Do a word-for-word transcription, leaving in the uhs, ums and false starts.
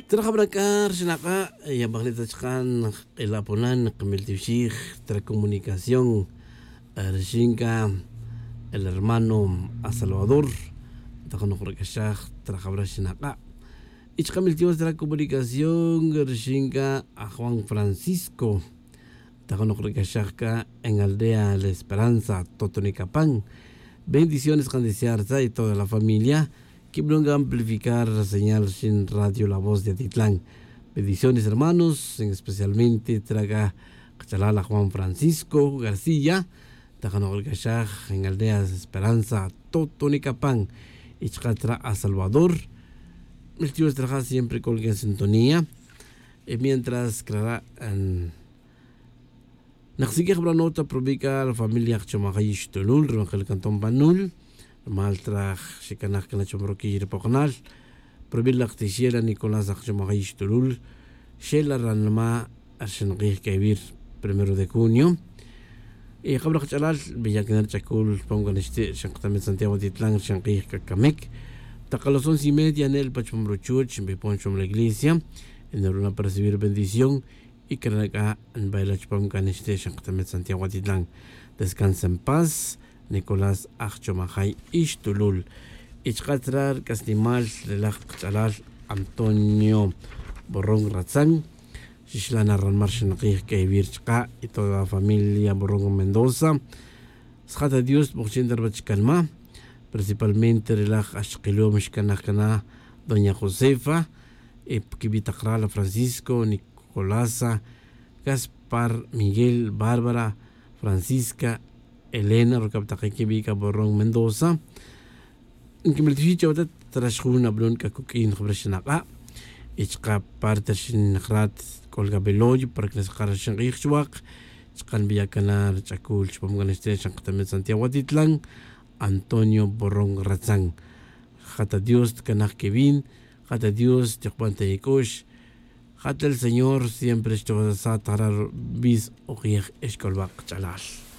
Trabrakar Shinaka, Yabaglita Chan, el Aponan, Miltivshig, Telecomunicación, Rishinka, el hermano a Salvador, Takanokrakashag, Trabra Shinaka. Ichkamiltivos de la comunicación, Rishinka a Juan Francisco, Takanokrakashaka, en Aldea La Esperanza, Totonicapán. Bendiciones, Candiciarza y toda la familia. Que venga a amplificar la señal sin radio La Voz de Atitlán. Bendiciones, hermanos, en especialmente traga Cachalala Juan Francisco García, Tajanogashaj en Aldeas Esperanza, Totonicapán, Ichcatra a Salvador. El tío trabaja siempre con en sintonía. Y mientras, clara, en Naxike Branota probica la familia Chomagayish Tulul, Rangel Cantón Banul. Maltraj, Shikanak Kanachomroki Repokanal, Probilak Tishela Nicolás Achomagayish Tulul, Shela Ranma Ashenrih Kaibir, primero de junio. Y Cabra Chalal, Villaquinar Chacul, Ponganeste, Shanktamet Santiago de Tlán, Shankrih Kakamik, Tacalozón y media en el Pachomrochuch, Biponchom la iglesia, en el una para recibir bendición, y Kanaka en Bailach Ponganeste, Shanktamet Santiago de Tlán. Descansa en paz. Nicolás Achomajay Ishtulul, Ichkatrar Casnimal, Relaj Chalal, Antonio Borrón Ratzán, Shishlana Ranmar Shenqih Kaivirchka y toda la familia Borrón Mendoza, Schata Dios Bochindar Bachkalma, principalmente Relaj Ashkilo Mishkanakana, Doña Josefa, Kibitacrala Francisco, Nicolasa, Gaspar, Miguel, Bárbara, Francisca, Elena, Rocaptaquequibica, Borrón Mendoza, en que me dice que tras una blanca coquín sobre Ichka parte Shinrat, Colga Beloy, para que les cara Shangichwak, Chkan Villacanar, Chacul, Chpomganeste, Shanktamet Santiago Titlán, Antonio Borrón Ratzán, Jata Dios, Canak Kevin, Jata Dios, Chapante Yekosh, Jata el Señor, siempre esto va a tarar bis o escolbak chalal.